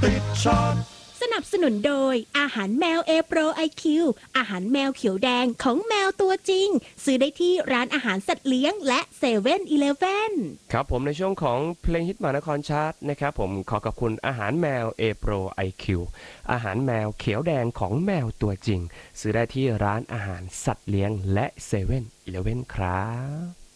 ติดชาร์ตสนับสนุนโดยอาหารแมว A Pro IQ อาหารแมวเขียวแดงของแมวตัวจริงซื้อได้ที่ร้านอาหารสัตว์เลี้ยงและ7-Eleven ครับผมในช่วงของเพลงฮิตมหานครชาร์ตนะครับผมขอขอบคุณอาหารแมว A Pro IQ อาหารแมวเขียวแดงของแมวตัวจริงซื้อได้ที่ร้านอาหารสัตว์เลี้ยงและ7-Eleven ครับ